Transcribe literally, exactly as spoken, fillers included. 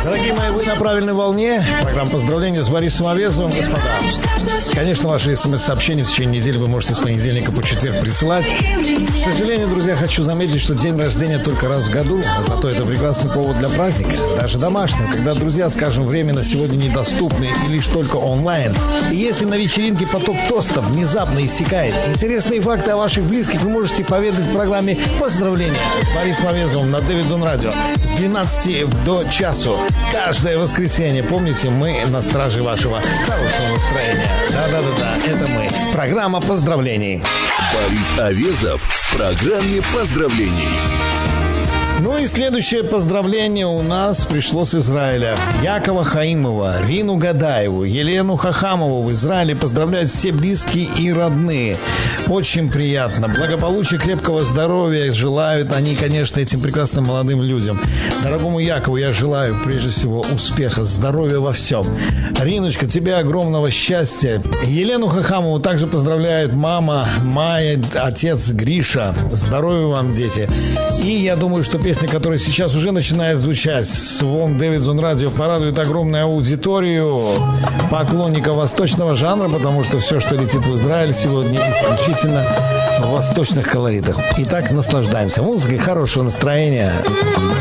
Дорогие мои, вы на правильной волне. Программа поздравления с Борисом Авезовым, господа. Конечно, ваши смс-сообщения в течение недели вы можете с понедельника по четверг присылать. К сожалению, друзья, хочу заметить, что день рождения только раз в году, а зато это прекрасный повод для праздника, даже домашнего, когда друзья, скажем, временно сегодня недоступны и лишь только онлайн. И если на вечеринке поток тостов внезапно иссякает, интересные факты о ваших близких вы можете поведать в программе «Поздравления» с Борисом Авезовым на Дэвидсон Радио с двенадцати до часу. Каждое воскресенье. Помните, мы на страже вашего хорошего настроения. Да-да-да-да, это мы. Программа поздравлений. Борис Авезов в программе поздравлений. Ну и следующее поздравление у нас пришло с Израиля. Якова Хаимова, Рину Гадаеву, Елену Хахамову в Израиле поздравляют все близкие и родные. Очень приятно. Благополучия, крепкого здоровья желают они, конечно, этим прекрасным молодым людям. Дорогому Якову я желаю, прежде всего, успеха, здоровья во всем. Риночка, тебе огромного счастья. Елену Хахамову также поздравляют мама, Майя, отец Гриша. Здоровья вам, дети. И я думаю, что песня, которая сейчас уже начинает звучать с волн Дэвидсон Радио, порадует огромную аудиторию поклонников восточного жанра, потому что все, что летит в Израиль сегодня, исключительно в восточных колоритах. Итак, наслаждаемся музыкой, хорошего настроения.